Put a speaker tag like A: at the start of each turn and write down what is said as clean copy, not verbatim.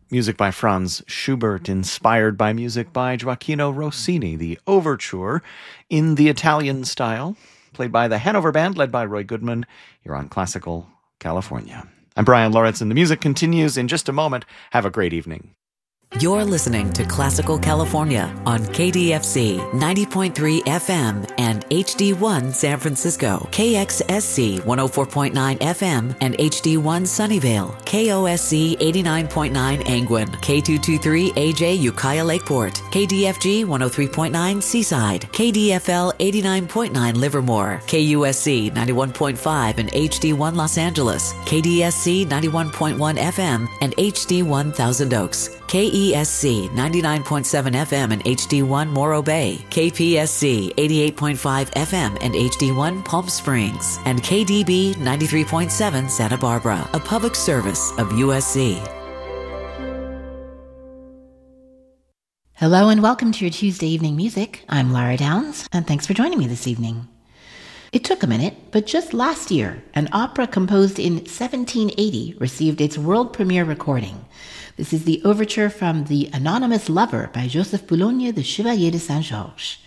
A: music by Franz Schubert, inspired by music by Gioacchino Rossini, the overture in the Italian style, played by the Hanover Band, led by Roy Goodman, here on Classical California. I'm Brian Lawrence, and the music continues in just a moment. Have a great evening.
B: You're listening to Classical California on KDFC 90.3 FM and HD1 San Francisco, KXSC 104.9 FM and HD1 Sunnyvale, KOSC 89.9 Angwin, K223AJ Ukiah Lakeport, KDFG 103.9 Seaside, KDFL 89.9 Livermore, KUSC 91.5 and HD1 Los Angeles, KDSC 91.1 FM and HD1 Thousand Oaks, KESC 99.7 FM and HD1 Morro Bay, KPSC 88.5 FM and HD1 Palm Springs, and KDB 93.7 Santa Barbara, a public service of USC.
C: Hello and welcome to your Tuesday evening music. I'm Lara Downs, and thanks for joining me this evening. It took a minute, but just last year, an opera composed in 1780 received its world premiere recording. This is the overture from The Anonymous Lover by Joseph Boulogne, the Chevalier de Saint-Georges.